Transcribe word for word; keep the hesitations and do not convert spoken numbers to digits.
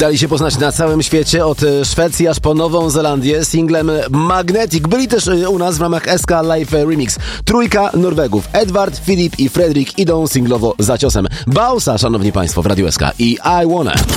Dali się poznać na całym świecie, od Szwecji aż po Nową Zelandię, singlem Magnetic. Byli też u nas w ramach S K Live Remix. Trójka Norwegów, Edward, Filip i Fredrik idą singlowo za ciosem. Bausa, szanowni państwo, w Radiu S K i I Wanna.